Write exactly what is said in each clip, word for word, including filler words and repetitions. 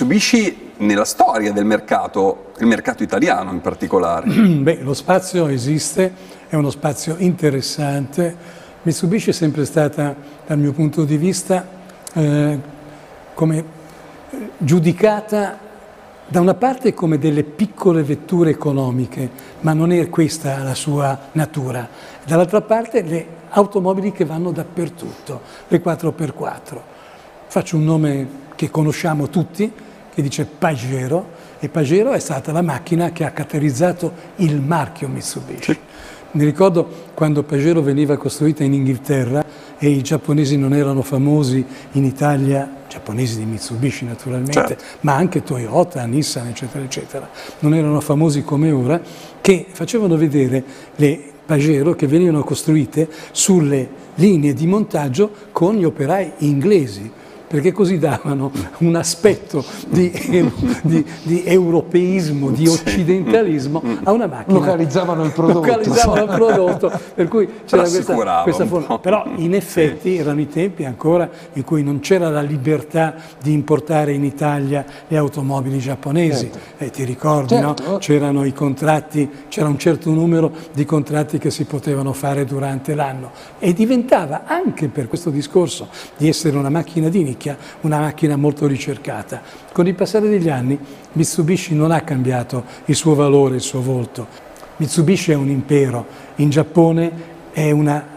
Mitsubishi nella storia del mercato, il mercato italiano in particolare? Beh, lo spazio esiste, è uno spazio interessante. Mitsubishi è sempre stata, dal mio punto di vista, eh, come giudicata da una parte come delle piccole vetture economiche, ma non è questa la sua natura. Dall'altra parte le automobili che vanno dappertutto, le quattro per quattro. Faccio un nome che conosciamo tutti, che dice Pajero, e Pajero è stata la macchina che ha caratterizzato il marchio Mitsubishi. Mi ricordo quando Pajero veniva costruita in Inghilterra e i giapponesi non erano famosi in Italia, giapponesi di Mitsubishi naturalmente, certo, ma anche Toyota, Nissan, eccetera, eccetera, non erano famosi come ora, che facevano vedere le Pajero che venivano costruite sulle linee di montaggio con gli operai inglesi, perché così davano un aspetto di, di, di europeismo, di occidentalismo a una macchina. Localizzavano il prodotto. Localizzavano il prodotto, per cui c'era questa, questa forma. Però in effetti erano i tempi ancora in cui non c'era la libertà di importare in Italia le automobili giapponesi. Certo. Eh, ti ricordi, certo, no? C'erano i contratti, c'era un certo numero di contratti che si potevano fare durante l'anno e diventava anche per questo discorso di essere una macchina di nicchia una macchina molto ricercata. Con il passare degli anni Mitsubishi non ha cambiato il suo valore, il suo volto. Mitsubishi è un impero, in Giappone è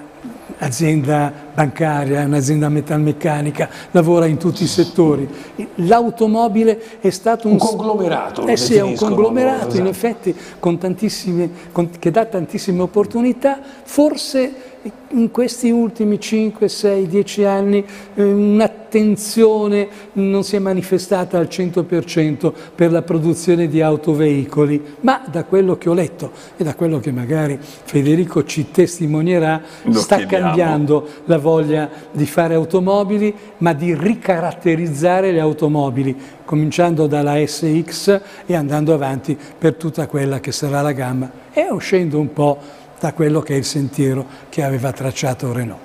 un'azienda bancaria, è un'azienda metalmeccanica, lavora in tutti i settori. L'automobile è stato un, un conglomerato. Eh sì, è un conglomerato, esatto, in effetti, con tantissime, con, che dà tantissime opportunità, forse in questi ultimi cinque, sei, dieci anni eh, un'attenzione non si è manifestata al cento per cento per la produzione di autoveicoli, ma da quello che ho letto e da quello che magari Federico ci testimonierà, Lo sta chiediamo. cambiando la voglia di fare automobili, ma di ricaratterizzare le automobili, cominciando dalla S X e andando avanti per tutta quella che sarà la gamma e uscendo un po' da quello che è il sentiero che aveva tracciato Renault.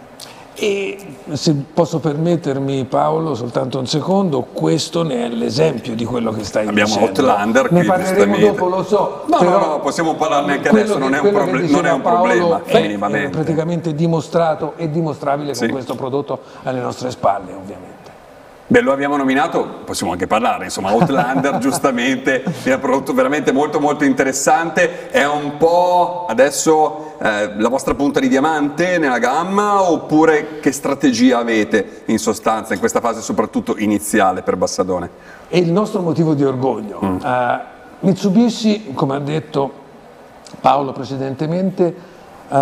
E se posso permettermi, Paolo, soltanto un secondo, questo ne è l'esempio di quello che stai Abbiamo dicendo. Outlander, ne parleremo dopo, lo so. No, però no, no, possiamo parlarne anche quello adesso, che, non è un, proble non è un problema, è, minimamente. È praticamente dimostrato e dimostrabile sì. con questo prodotto alle nostre spalle, ovviamente. Beh, lo abbiamo nominato, possiamo anche parlare, insomma, Outlander giustamente è un prodotto veramente molto molto interessante, è un po' adesso eh, la vostra punta di diamante nella gamma, oppure che strategia avete in sostanza in questa fase soprattutto iniziale per Bassadone? È il nostro motivo di orgoglio. Mm. Uh, Mitsubishi, come ha detto Paolo precedentemente, uh,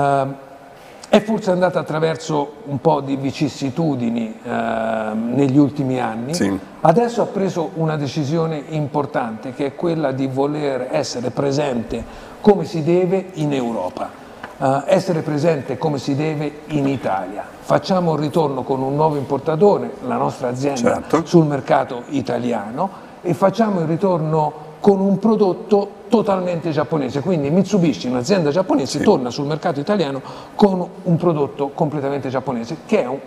è forse andata attraverso un po' di vicissitudini eh, negli ultimi anni, sì. Adesso ha preso una decisione importante che è quella di voler essere presente come si deve in Europa, eh, essere presente come si deve in Italia. Facciamo un ritorno con un nuovo importatore, la nostra azienda, certo, sul mercato italiano e facciamo il ritorno con un prodotto totalmente giapponese, quindi Mitsubishi, un'azienda giapponese, sì, torna sul mercato italiano con un prodotto completamente giapponese, che è un,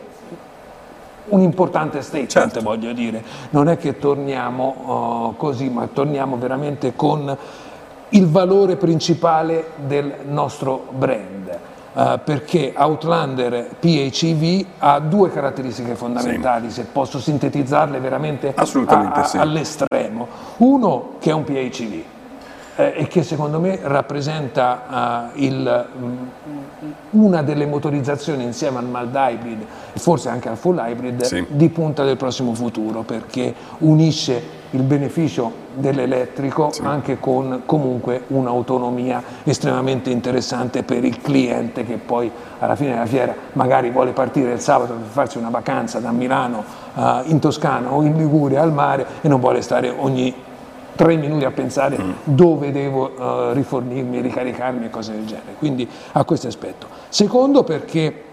un importante statement, certo, voglio dire. Non è che torniamo uh, così, ma torniamo veramente con il valore principale del nostro brand. Uh, perché Outlander P H E V ha due caratteristiche fondamentali, sì, se posso sintetizzarle veramente sì. all'estremo. Uno che è un P H E V eh, e che secondo me rappresenta uh, il, um, una delle motorizzazioni insieme al mild hybrid e forse anche al full hybrid, sì, di punta del prossimo futuro, perché unisce il beneficio dell'elettrico, sì, anche con comunque un'autonomia estremamente interessante per il cliente che poi alla fine della fiera magari vuole partire il sabato per farsi una vacanza da Milano uh, in Toscana o in Liguria al mare e non vuole stare ogni tre minuti a pensare mm. dove devo uh, rifornirmi, ricaricarmi e cose del genere, quindi ha questo aspetto. Secondo, perché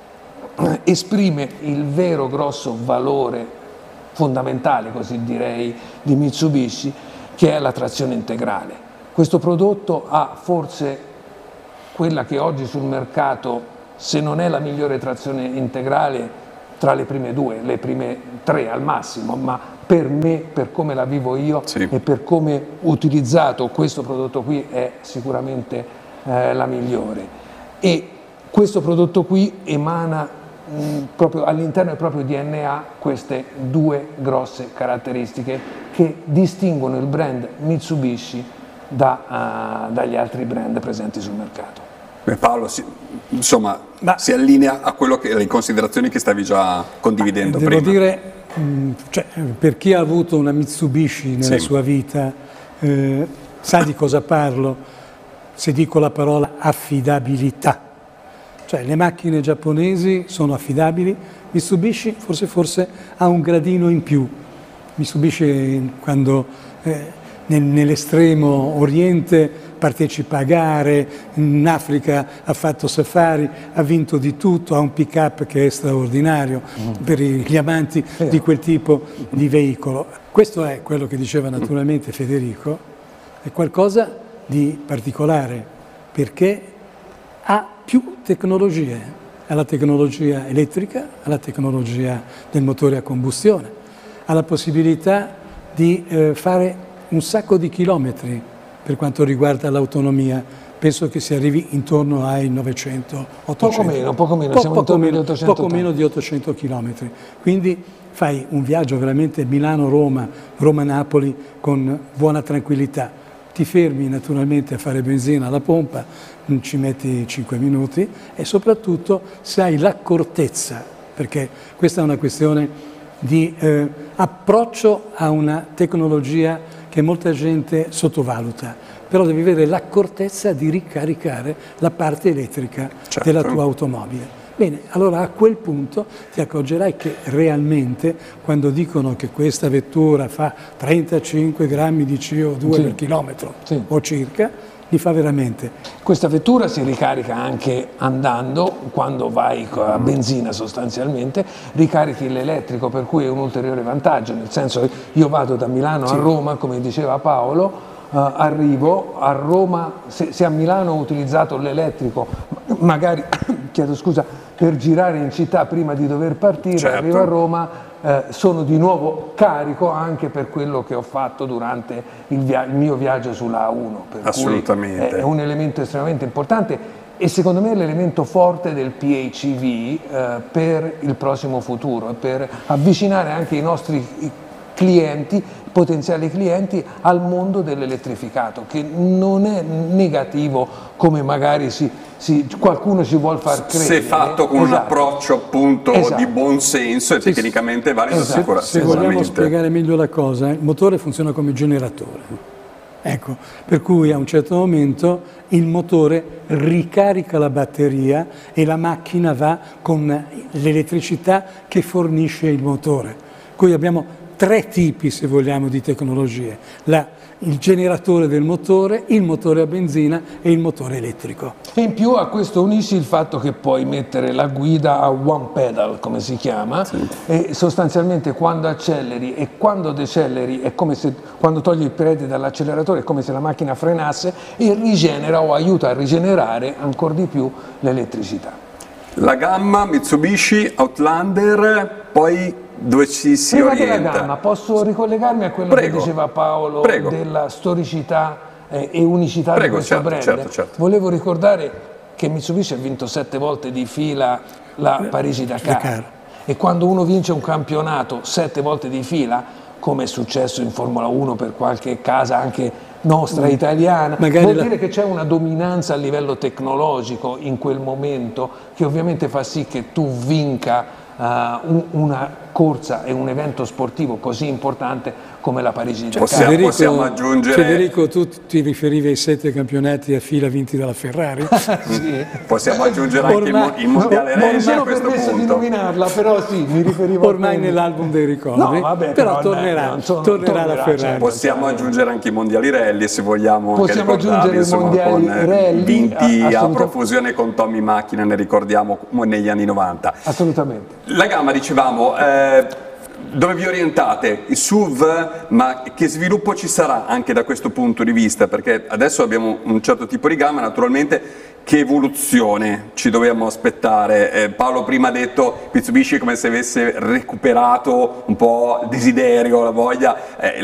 esprime il vero grosso valore fondamentale, così direi, di Mitsubishi, che è la trazione integrale. Questo prodotto ha forse quella che oggi sul mercato, se non è la migliore trazione integrale, tra le prime due, le prime tre al massimo, ma per me, per come la vivo io Sì. e per come ho utilizzato questo prodotto qui, è sicuramente eh, la migliore. E questo prodotto qui emana mh, proprio all'interno del proprio D N A queste due grosse caratteristiche che distinguono il brand Mitsubishi da, uh, dagli altri brand presenti sul mercato. Beh, Paolo, si, insomma, Ma- si allinea a quello che, alle considerazioni che stavi già condividendo Devo prima. dire, mh, cioè, per chi ha avuto una Mitsubishi nella Sì. sua vita, eh, sa di cosa parlo se dico la parola affidabilità. Cioè, le macchine giapponesi sono affidabili, Mitsubishi forse, forse ha un gradino in più. Mitsubishi, quando eh, nel- nell'estremo oriente partecipa a gare, in Africa ha fatto safari, ha vinto di tutto, ha un pick-up che è straordinario per i- gli amanti di quel tipo di veicolo. Questo è quello che diceva naturalmente Federico, è qualcosa di particolare perché ha più tecnologie, ha la tecnologia elettrica, ha la tecnologia del motore a combustione, ha la possibilità di eh, fare un sacco di chilometri per quanto riguarda l'autonomia. Penso che si arrivi intorno ai novecento ottocento. Poco meno, poco meno, Po- siamo poco intorno agli meno, ottocento. poco meno di ottocento chilometri. Quindi fai un viaggio veramente Milano-Roma, Roma-Napoli con buona tranquillità. Ti fermi naturalmente a fare benzina alla pompa, ci metti cinque minuti e soprattutto se hai l'accortezza, perché questa è una questione di eh, approccio a una tecnologia che molta gente sottovaluta, però devi avere l'accortezza di ricaricare la parte elettrica Certo. della tua automobile. Bene, allora a quel punto ti accorgerai che realmente quando dicono che questa vettura fa trentacinque grammi di C O due Sì. per chilometro Sì. o circa, li fa veramente. Questa vettura si ricarica anche andando, quando vai a benzina sostanzialmente, ricarichi l'elettrico, per cui è un ulteriore vantaggio, nel senso che io vado da Milano a Roma, come diceva Paolo, eh, arrivo a Roma, se, se a Milano ho utilizzato l'elettrico, magari, chiedo scusa, per girare in città prima di dover partire, Certo. arrivo a Roma, eh, sono di nuovo carico anche per quello che ho fatto durante il, via- il mio viaggio sulla A uno. Per Assolutamente. Cui è, è un elemento estremamente importante e secondo me è l'elemento forte del P H E V eh, per il prossimo futuro, per avvicinare anche i nostri clienti, potenziali clienti, al mondo dell'elettrificato, che non è negativo come magari si, si, qualcuno ci vuol far credere. Se fatto con un Esatto. approccio appunto Esatto. di buon senso e tecnicamente valido, Esatto. sicura- Se vogliamo sicuramente. spiegare meglio la cosa, il motore funziona come generatore. Ecco, per cui a un certo momento il motore ricarica la batteria e la macchina va con l'elettricità che fornisce il motore. Qui abbiamo tre tipi, se vogliamo, di tecnologie. La, il generatore del motore, il motore a benzina e il motore elettrico. E in più a questo unisci il fatto che puoi mettere la guida a one pedal, come si chiama, e sostanzialmente quando acceleri e quando deceleri è come se quando togli il piede dall'acceleratore è come se la macchina frenasse e rigenera o aiuta a rigenerare ancora di più l'elettricità. La gamma Mitsubishi Outlander, poi dove ci si Prima orienta? della gamma, posso ricollegarmi a quello Prego. che diceva Paolo Prego. della storicità eh, e unicità Prego, di questo certo, brand? certo, certo. Volevo ricordare che Mitsubishi ha vinto sette volte di fila la Parigi-Dakar Dakar. e quando uno vince un campionato sette volte di fila, come è successo in Formula uno per qualche casa anche nostra italiana, Magari vuol la- dire che c'è una dominanza a livello tecnologico in quel momento che ovviamente fa sì che tu vinca uh, un- una corsa e un evento sportivo così importante come la Parigi-Dakar. Possiamo- possiamo aggiungere- Federico, tu ti riferivi ai sette campionati a fila vinti dalla Ferrari? Sì. Possiamo aggiungere anche il mo- Ormai- il mondiale Non mi rally a sono questo permesso di punto. nominarla, però sì, mi riferivo a Ormai quello. nell'album dei ricordi, No, vabbè, però, però, tornerà, non sono- tornerà la tornerà, Ferrari. certo. Possiamo aggiungere anche i mondiali rally se vogliamo anche Possiamo ricordarli, aggiungere i insomma, mondiali con, eh, rally, vinti a- a assolutamente. profusione con Tommy Macchina, ne ricordiamo come negli anni novanta. Assolutamente. La gamma, dicevamo, eh, dove vi orientate? Il S U V, ma che sviluppo ci sarà anche da questo punto di vista? Perché adesso abbiamo un certo tipo di gamma, naturalmente che evoluzione ci dovevamo aspettare? Eh, Paolo prima ha detto Mitsubishi è come se avesse recuperato un po' il desiderio, la voglia, eh,